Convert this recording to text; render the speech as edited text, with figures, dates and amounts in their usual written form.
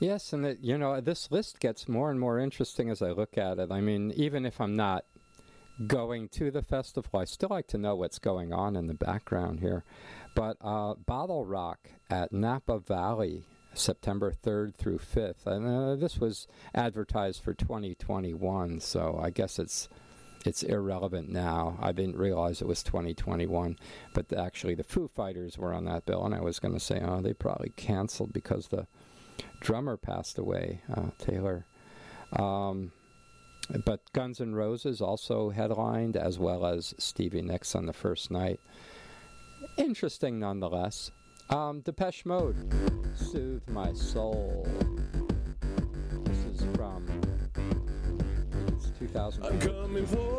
Yes, and this list gets more and more interesting as I look at it. I mean, even if I'm not going to the festival, I still like to know what's going on in the background here. But Bottle Rock at Napa Valley, September 3rd through 5th. And this was advertised for 2021, so I guess it's irrelevant now. I didn't realize it was 2021. But actually, the Foo Fighters were on that bill, and I was going to say, they probably canceled because the drummer passed away, Taylor. But Guns N' Roses also headlined, as well as Stevie Nicks on the first night. Interesting nonetheless. Depeche Mode, Soothe My Soul. This is from 2000. I'm coming for